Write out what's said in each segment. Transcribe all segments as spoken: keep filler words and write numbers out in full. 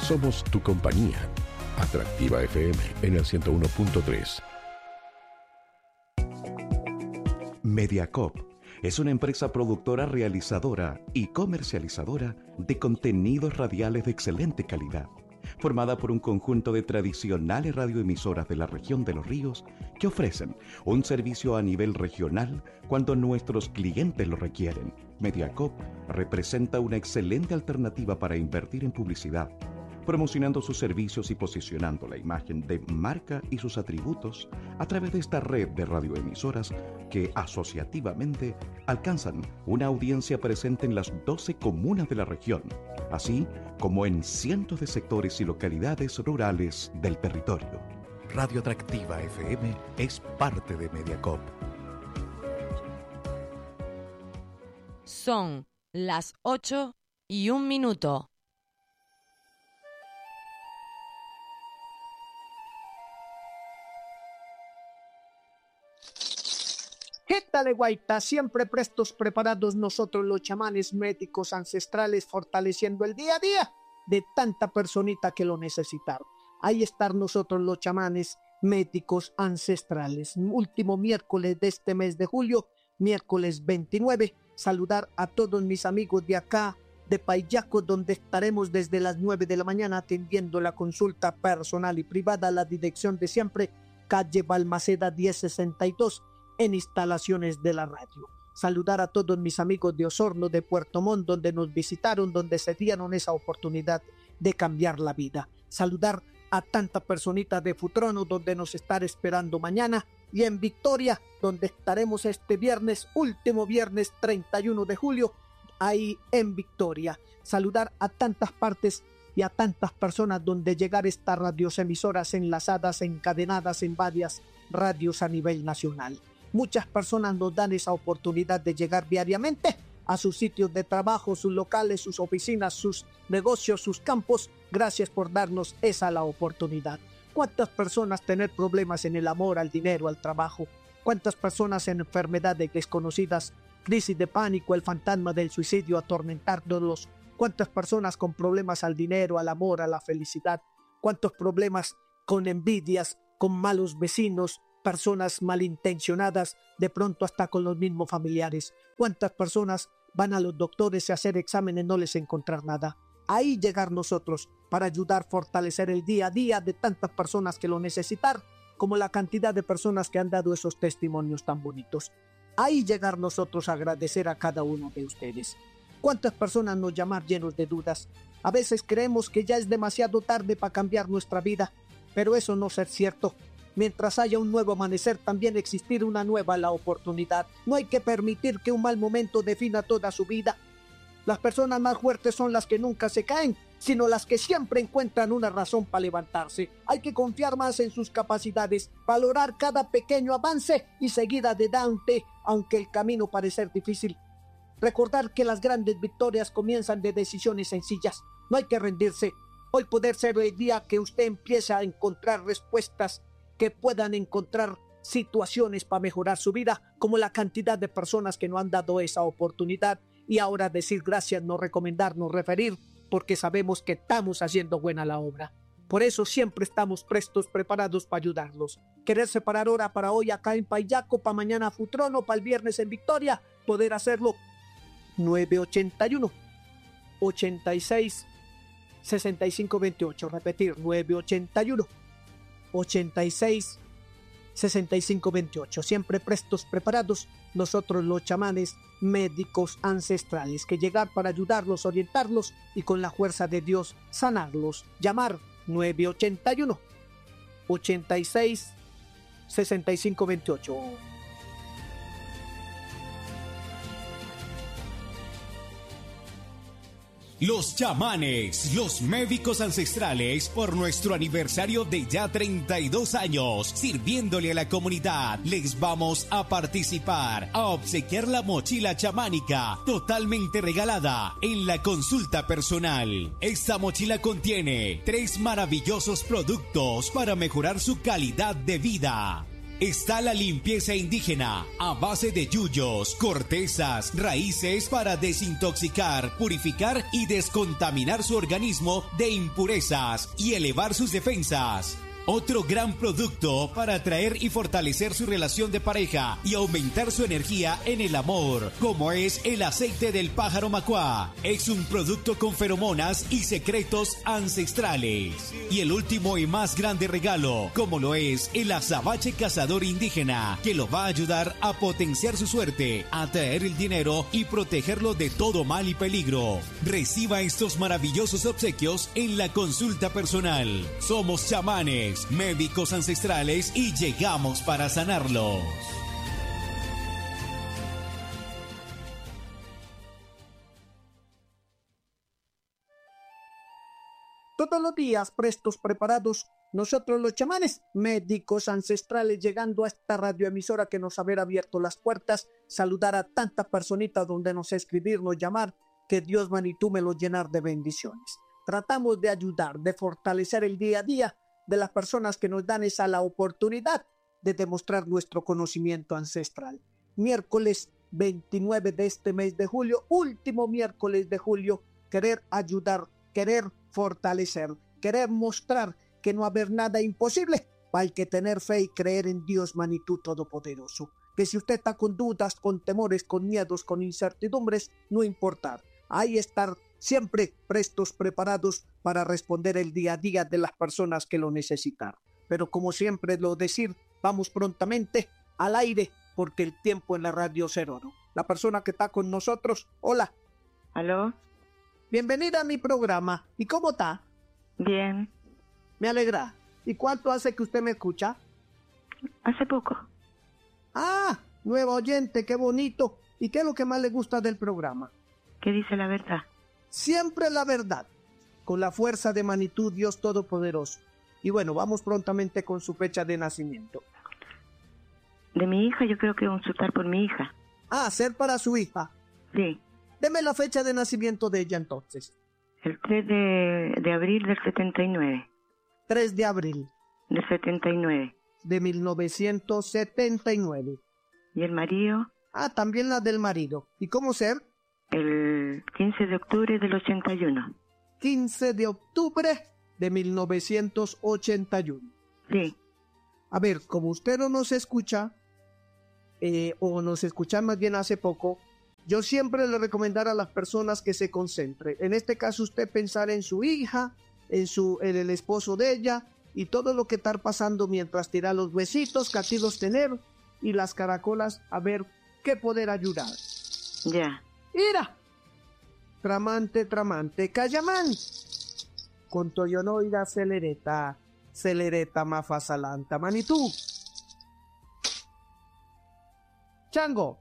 Somos tu compañía. Atractiva F M en el ciento uno punto tres. Mediacorp es una empresa productora, realizadora y comercializadora de contenidos radiales de excelente calidad, formada por un conjunto de tradicionales radioemisoras de la región de Los Ríos que ofrecen un servicio a nivel regional cuando nuestros clientes lo requieren. Mediacorp representa una excelente alternativa para invertir en publicidad, promocionando sus servicios y posicionando la imagen de marca y sus atributos a través de esta red de radioemisoras que asociativamente alcanzan una audiencia presente en las doce comunas de la región, así como en cientos de sectores y localidades rurales del territorio. Radio Atractiva F M es parte de Mediacorp. Son las ocho y un minuto. ¿Qué tal, Guaita? Siempre prestos, preparados nosotros los chamanes médicos ancestrales, fortaleciendo el día a día de tanta personita que lo necesitaron. Ahí están nosotros los chamanes médicos ancestrales. Último miércoles de este mes de julio, miércoles veintinueve. Saludar a todos mis amigos de acá, de Payaco, donde estaremos desde las nueve de la mañana atendiendo la consulta personal y privada a la dirección de siempre, calle Balmaceda diez sesenta y dos, en instalaciones de la radio. Saludar a todos mis amigos de Osorno, de Puerto Montt, donde nos visitaron, donde se dieron esa oportunidad de cambiar la vida. Saludar a tanta personita de Futrono, donde nos estará esperando mañana, y en Victoria, donde estaremos este viernes, último viernes treinta y uno de julio, ahí en Victoria. Saludar a tantas partes y a tantas personas donde llegar estas radioemisoras enlazadas, encadenadas en varias radios a nivel nacional. Muchas personas nos dan esa oportunidad de llegar diariamente a sus sitios de trabajo, sus locales, sus oficinas, sus negocios, sus campos. Gracias por darnos esa la oportunidad. ¿Cuántas personas tener problemas en el amor, al dinero, al trabajo? ¿Cuántas personas en enfermedades desconocidas, crisis de pánico, el fantasma del suicidio atormentándolos? ¿Cuántas personas con problemas al dinero, al amor, a la felicidad? ¿Cuántos problemas con envidias, con malos vecinos, personas malintencionadas, de pronto hasta con los mismos familiares? ¿Cuántas personas van a los doctores a hacer exámenes y no les encontrar nada? Ahí llegar nosotros para ayudar a fortalecer el día a día de tantas personas que lo necesitan, como la cantidad de personas que han dado esos testimonios tan bonitos. Ahí llegar nosotros a agradecer a cada uno de ustedes. ¿Cuántas personas nos llaman llenos de dudas? A veces creemos que ya es demasiado tarde para cambiar nuestra vida, pero eso no es cierto. Mientras haya un nuevo amanecer, también existirá una nueva la oportunidad. No hay que permitir que un mal momento defina toda su vida. Las personas más fuertes son las que nunca se caen, sino las que siempre encuentran una razón para levantarse. Hay que confiar más en sus capacidades, valorar cada pequeño avance y seguir adelante, aunque el camino parezca difícil. Recordar que las grandes victorias comienzan de decisiones sencillas. No hay que rendirse. Hoy puede ser el día que usted empiece a encontrar respuestas que puedan encontrar situaciones para mejorar su vida, como la cantidad de personas que no han dado esa oportunidad, y ahora decir gracias, no recomendarnos, referir, porque sabemos que estamos haciendo buena la obra. Por eso siempre estamos prestos, preparados para ayudarlos. Querer separar hora para hoy acá en Payaco, para mañana Futrono, para el viernes en Victoria, poder hacerlo. Nueve ochenta y uno, ochenta y seis, sesenta y cinco veintiocho. Repetir, nueve ochenta y uno, ochenta y seis, sesenta y cinco veintiocho. Siempre prestos, preparados, nosotros los chamanes médicos ancestrales, que llegar para ayudarlos, orientarlos y con la fuerza de Dios sanarlos. Llamar nueve ochenta y uno, ochenta y seis, sesenta y cinco veintiocho. Los chamanes, los médicos ancestrales, por nuestro aniversario de ya treinta y dos años, sirviéndole a la comunidad, les vamos a participar, a obsequiar la mochila chamánica, totalmente regalada, en la consulta personal. Esta mochila contiene tres maravillosos productos para mejorar su calidad de vida. está la limpieza indígena a base de yuyos, cortezas, raíces para desintoxicar, purificar y descontaminar su organismo de impurezas y elevar sus defensas. Otro gran producto para atraer y fortalecer su relación de pareja y aumentar su energía en el amor, como es el aceite del pájaro macuá. Es un producto con feromonas y secretos ancestrales. Y el último y más grande regalo, como lo es el azabache cazador indígena, que lo va a ayudar a potenciar su suerte, atraer el dinero y protegerlo de todo mal y peligro. Reciba estos maravillosos obsequios en la consulta personal. Somos chamanes, médicos ancestrales y llegamos para sanarlos. Todos los días prestos, preparados, nosotros los chamanes, médicos ancestrales, llegando a esta radioemisora que nos haber abierto las puertas, saludar a tantas personitas donde nos escribirnos, llamar, que Dios Manitú me los llenar de bendiciones. Tratamos de ayudar, de fortalecer el día a día de las personas que nos dan esa la oportunidad de demostrar nuestro conocimiento ancestral. Miércoles veintinueve de este mes de julio, último miércoles de julio, querer ayudar, querer fortalecer, querer mostrar que no va a haber nada imposible, hay que tener fe y creer en Dios Manitú Todopoderoso. Que si usted está con dudas, con temores, con miedos, con incertidumbres, no importa, hay estar siempre prestos, preparados para responder el día a día de las personas que lo necesitan. Pero como siempre lo decir, vamos prontamente al aire porque el tiempo en la radio es oro. La persona que está con nosotros, hola. ¿Aló? Bienvenida a mi programa. ¿Y cómo está? Bien. Me alegra. ¿Y cuánto hace que usted me escucha? Hace poco. Ah, nuevo oyente, qué bonito. ¿Y qué es lo que más le gusta del programa? ¿Qué dice la verdad? Siempre la verdad, con la fuerza de Manitú, Dios Todopoderoso. Y bueno, vamos prontamente con su fecha de nacimiento. De mi hija, yo creo que consultar por mi hija. Ah, ser para su hija. Sí. Deme la fecha de nacimiento de ella entonces. El tres de, de abril del setenta y nueve. tres de abril. Del setenta y nueve. De mil novecientos setenta y nueve. ¿Y el marido? Ah, también la del marido. ¿Y cómo ser? El quince de octubre del ochenta y uno. quince de octubre de mil novecientos ochenta y uno. Sí. A ver, como usted no nos escucha, eh, o nos escucha más bien hace poco, yo siempre le recomendaré a las personas que se concentren. En este caso usted pensar en su hija, en, su, en el esposo de ella, y todo lo que está pasando mientras tira los huesitos, catidos tener, y las caracolas, a ver qué poder ayudar. Ya. Ira, tramante, tramante, cayamán, con toyonoida celereta, celereta mafasalanta, Manitú. Chango.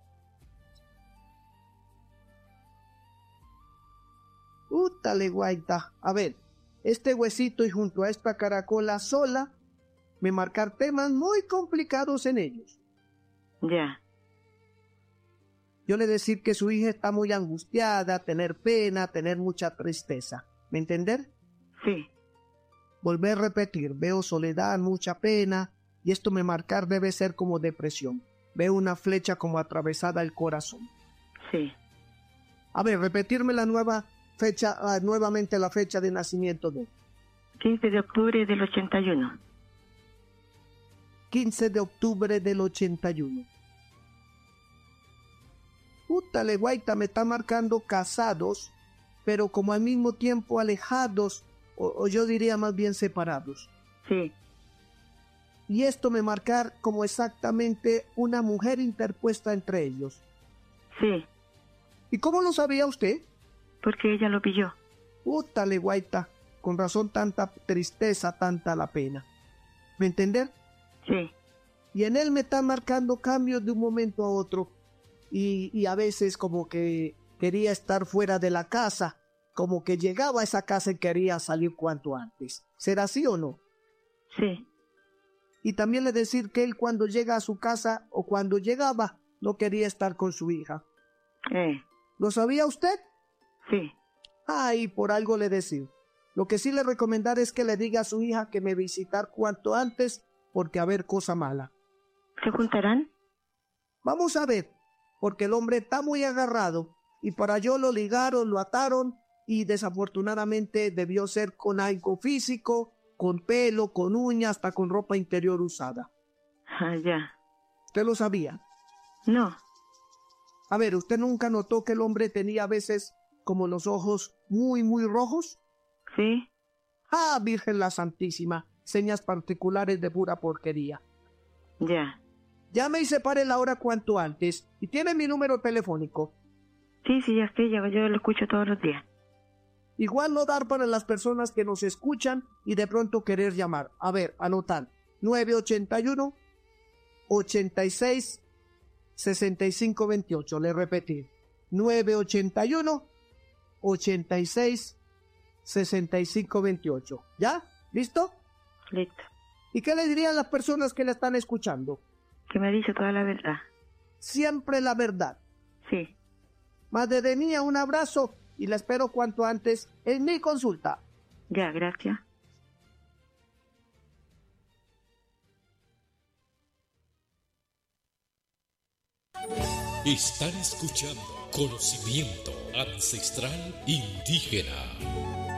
Útale, guaita. A ver, este huesito y junto a esta caracola sola, me marcar temas muy complicados en ellos. Ya. Yo le decir que su hija está muy angustiada, tener pena, tener mucha tristeza. ¿Me entender? Sí. Volver a repetir, veo soledad, mucha pena, y esto me marcar debe ser como depresión. Veo una flecha como atravesada el corazón. Sí. A ver, repetirme la nueva fecha, uh, nuevamente la fecha de nacimiento de... quince de octubre del ochenta y uno. quince de octubre del ochenta y uno. Útale, guaita, me está marcando casados, pero como al mismo tiempo alejados, o, o yo diría más bien separados. Sí. Y esto me marcar como exactamente una mujer interpuesta entre ellos. Sí. ¿Y cómo lo sabía usted? Porque ella lo pilló. Útale, guaita, con razón tanta tristeza, tanta la pena. ¿Me entender? Sí. Y en él me está marcando cambios de un momento a otro. Y, y a veces como que quería estar fuera de la casa, como que llegaba a esa casa y quería salir cuanto antes. ¿Será así o no? Sí. Y también le decir que él cuando llega a su casa o cuando llegaba no quería estar con su hija. Eh. ¿Lo sabía usted? Sí. Ay, por algo le decir. Lo que sí le recomendar es que le diga a su hija que me visitar cuanto antes porque a ver cosa mala. ¿Se juntarán? Vamos a ver, porque el hombre está muy agarrado y para yo lo ligaron, lo ataron y desafortunadamente debió ser con algo físico, con pelo, con uñas, hasta con ropa interior usada. Ah, ya. ¿Usted lo sabía? No. A ver, ¿usted nunca notó que el hombre tenía a veces como los ojos muy, muy rojos? Sí. Ah, Virgen la Santísima, señas particulares de pura porquería. Ya. Llame y separe la hora cuanto antes. ¿Y tiene mi número telefónico? Sí, sí, ya estoy, ya, yo lo escucho todos los días. Igual no dar para las personas que nos escuchan y de pronto querer llamar. A ver, anotan. nueve ochenta y uno, ochenta y seis, sesenta y cinco veintiocho. Le repetí. nueve ochenta y uno, ochenta y seis, sesenta y cinco veintiocho. ¿Ya? ¿Listo? Listo. ¿Y qué le dirían las personas que la están escuchando? Que me dice toda la verdad. Siempre la verdad. Sí. Madre de mía, un abrazo y la espero cuanto antes en mi consulta. Ya, gracias. Están escuchando Conocimiento Ancestral Indígena.